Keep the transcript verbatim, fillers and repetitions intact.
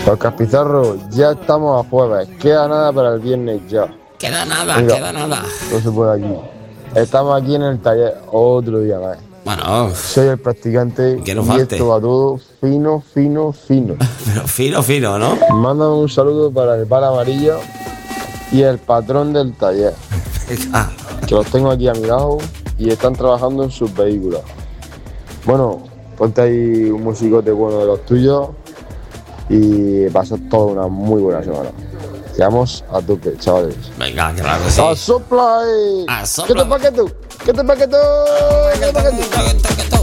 Oscar Pizarro, ya estamos a jueves. Queda nada para el viernes ya. Queda nada, Mira, queda nada. No se puede aquí. Estamos aquí en el taller otro día más. Bueno, soy el practicante que no y falte. esto va todo fino, fino, fino. Pero fino, fino, ¿no? Mándame un saludo para el bar amarillo y el patrón del taller. Ah, Que los tengo aquí a mi lado y están trabajando en sus vehículos. Bueno, ponte ahí un musicote bueno de los tuyos y va a ser toda una muy buena semana. Llegamos a tope, chavales. venga, claro que sí. ¡A sopla! A sopla. ¿Qué te paqueto? ¿Qué te paqueto? ¿Qué te paqueto?